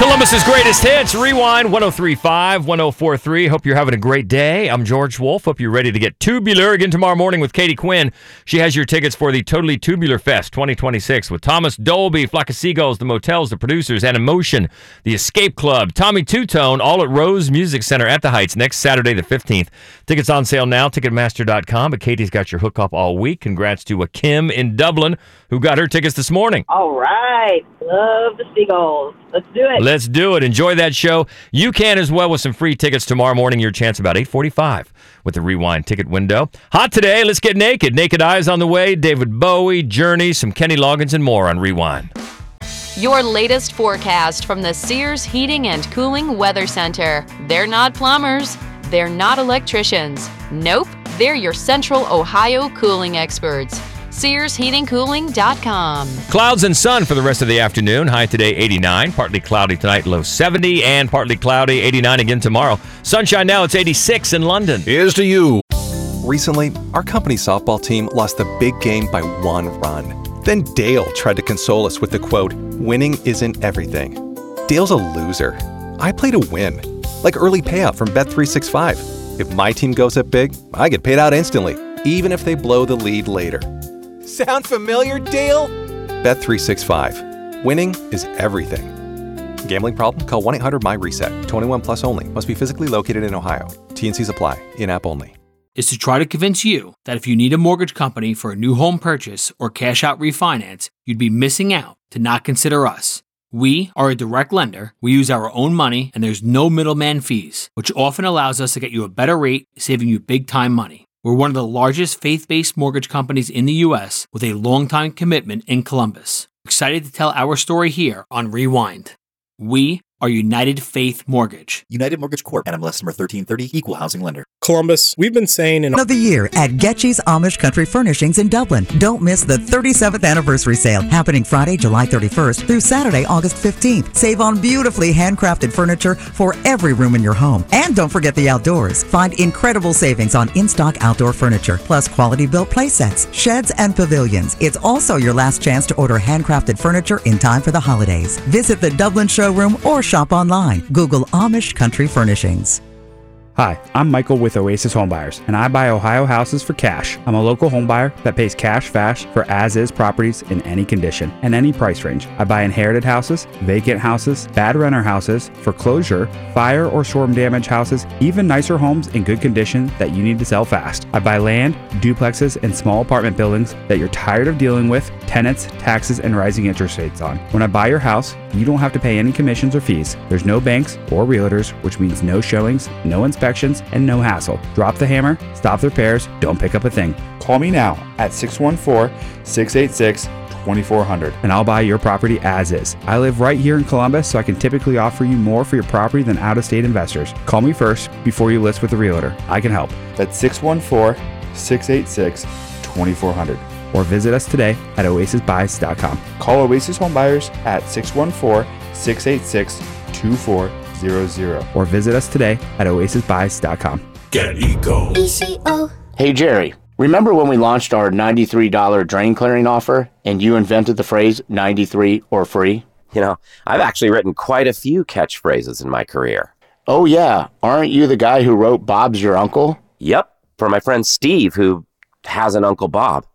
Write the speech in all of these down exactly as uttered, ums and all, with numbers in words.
Columbus's greatest hits, Rewind one oh three point five, one oh four point three. Hope you're having a great day. I'm George Wolf. Hope you're ready to get tubular again tomorrow morning with Katie Quinn. She has your tickets for the Totally Tubular Fest twenty twenty-six with Thomas Dolby, Flock of Seagulls, The Motels, The Producers, and Emotion, The Escape Club, Tommy Two-Tone, all at Rose Music Center at the Heights next Saturday the fifteenth. Tickets on sale now, Ticketmaster dot com, but Katie's got your hookup all week. Congrats to a Kim in Dublin who got her tickets this morning. All right. Love the Seagulls. Let's do it. Let's do it. Enjoy that show. You can as well with some free tickets tomorrow morning. Your chance about eight forty-five with the Rewind ticket window. Hot today. Let's get naked. Naked Eyes on the way. David Bowie, Journey, some Kenny Loggins, and more on Rewind. Your latest forecast from the Sears Heating and Cooling Weather Center. They're not plumbers. They're not electricians. Nope. They're your Central Ohio cooling experts. Sears Heating Cooling dot com. Clouds and sun for the rest of the afternoon. High today, eighty-nine. Partly cloudy tonight, low seventy. And partly cloudy, eighty-nine again tomorrow. Sunshine now, it's eighty-six in London. Here's to you. Recently, our company softball team lost the big game by one run. Then Dale tried to console us with the quote, "Winning isn't everything." Dale's a loser. I play to win. Like early payout from Bet three sixty-five. If my team goes up big, I get paid out instantly, even if they blow the lead later. Sound familiar, Dale? Bet three sixty-five. Winning is everything. Gambling problem? Call one eight hundred M Y reset. twenty-one plus only. Must be physically located in Ohio. T and Cs apply. In-app only. Is to try to convince you that if you need a mortgage company for a new home purchase or cash out refinance, you'd be missing out to not consider us. We are a direct lender, we use our own money, and there's no middleman fees, which often allows us to get you a better rate, saving you big time money. We're one of the largest faith-based mortgage companies in the U S with a long-time commitment in Columbus. Excited to tell our story here on Rewind. We are United Faith Mortgage. United Mortgage Corp. N M L S number thirteen thirty, Equal Housing Lender. Columbus, we've been saying in of the year at Getchy's Amish Country Furnishings in Dublin. Don't miss the thirty-seventh anniversary sale happening Friday, July thirty-first through Saturday, August fifteenth. Save on beautifully handcrafted furniture for every room in your home. And don't forget the outdoors. Find incredible savings on in-stock outdoor furniture, plus quality built play sets, sheds, and pavilions. It's also your last chance to order handcrafted furniture in time for the holidays. Visit the Dublin showroom or shop online. Google Amish Country Furnishings. Hi, I'm Michael with Oasis Homebuyers, and I buy Ohio houses for cash. I'm a local homebuyer that pays cash fast for as-is properties in any condition and any price range. I buy inherited houses, vacant houses, bad renter houses, foreclosure, fire or storm damage houses, even nicer homes in good condition that you need to sell fast. I buy land, duplexes, and small apartment buildings that you're tired of dealing with tenants, taxes, and rising interest rates on. When I buy your house, you don't have to pay any commissions or fees. There's no banks or realtors, which means no showings, no inspections, and no hassle. Drop the hammer, stop the repairs, don't pick up a thing. Call me now at six one four, six eight six, two four zero zero and I'll buy your property as is. I live right here in Columbus, so I can typically offer you more for your property than out-of-state investors. Call me first before you list with a realtor. I can help. That's six one four, six eight six, two four zero zero or visit us today at oasis buys dot com. Call Oasis Homebuyers at six one four, six eight six, two four zero zero or visit us today at oasis buys dot com. Get Eco. E C O. Hey Jerry, remember when we launched our ninety-three dollars drain clearing offer and you invented the phrase ninety-three or free? You know, I've actually written quite a few catchphrases in my career. Oh yeah, aren't you the guy who wrote Bob's Your Uncle? Yep, for my friend Steve, who has an Uncle Bob.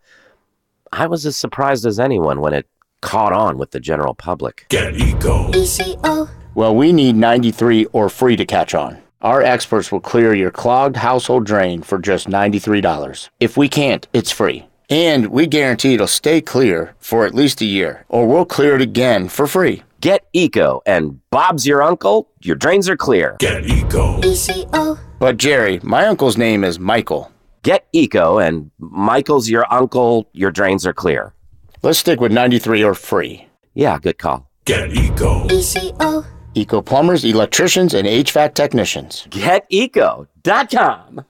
I was as surprised as anyone when it caught on with the general public. Get Eco. E C O. Well, we need ninety-three or free to catch on. Our experts will clear your clogged household drain for just ninety-three dollars. If we can't, it's free. And we guarantee it'll stay clear for at least a year, or we'll clear it again for free. Get Eco, and Bob's your uncle, your drains are clear. Get Eco. E C O. But Jerry, my uncle's name is Michael. Get Eco, and Michael's your uncle, your drains are clear. Let's stick with ninety-three or free. Yeah, good call. Get Eco. E C O. Eco plumbers, electricians, and H V A C technicians. Get eco dot com.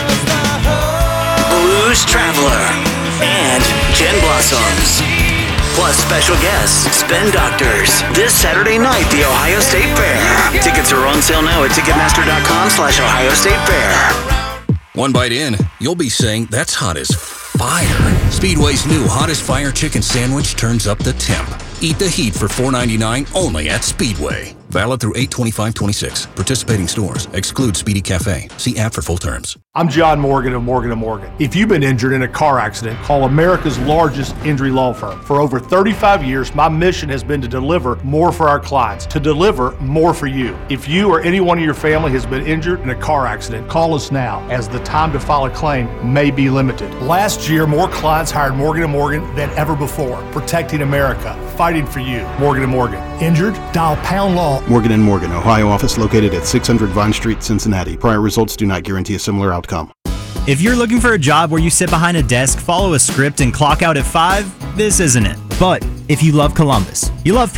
Blues Traveler and Jen Blossoms. Plus special guests, Spin Doctors. This Saturday night, the Ohio State Fair. Tickets are on sale now at ticketmaster dot com slash Ohio State Fair. One bite in, you'll be saying, that's hot as fire. Speedway's new Hottest Fire Chicken Sandwich turns up the temp. Eat the heat for four ninety-nine only at Speedway. Valid through eight twenty-five twenty-six. Participating stores. Exclude Speedy Cafe. See app for full terms. I'm John Morgan of Morgan and Morgan. If you've been injured in a car accident, call America's largest injury law firm. For over thirty-five years, my mission has been to deliver more for our clients, to deliver more for you. If you or anyone in your family has been injured in a car accident, call us now, as the time to file a claim may be limited. Last year, more clients hired Morgan and Morgan than ever before, protecting America, fighting for you. Morgan and Morgan. Injured? Dial pound law. Morgan and Morgan, Ohio office located at six hundred Vine Street, Cincinnati. Prior results do not guarantee a similar outcome. If you're looking for a job where you sit behind a desk, follow a script, and clock out at five, this isn't it. But if you love Columbus, you love